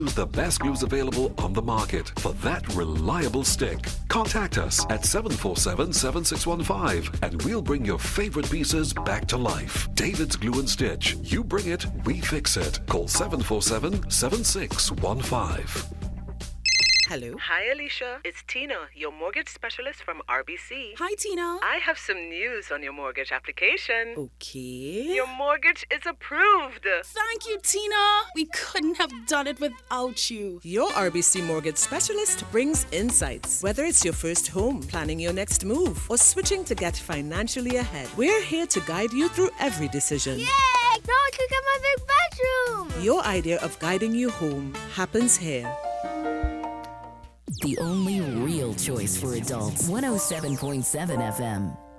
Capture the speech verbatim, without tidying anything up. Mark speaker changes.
Speaker 1: The best glues available on the market for that reliable stick. Contact us at seven four seven, seven six one five and we'll bring your favorite pieces back to life. David's Glue and Stitch. You bring it, we fix it. Call seven four seven, seven six one five.
Speaker 2: Hello.
Speaker 3: Hi, Alicia. It's Tina, your mortgage specialist from R B C.
Speaker 2: Hi, Tina.
Speaker 3: I have some news on your mortgage application.
Speaker 2: Okay.
Speaker 3: Your mortgage is approved.
Speaker 2: Thank you, Tina. We couldn't have done it without you.
Speaker 4: Your R B C mortgage specialist brings insights. Whether it's your first home, planning your next move, or switching to get financially ahead, we're here to guide you through every decision.
Speaker 5: Yay! Now I can get my big bedroom.
Speaker 4: Your idea of guiding you home happens here.
Speaker 6: The only real choice for adults. one oh seven point seven F M.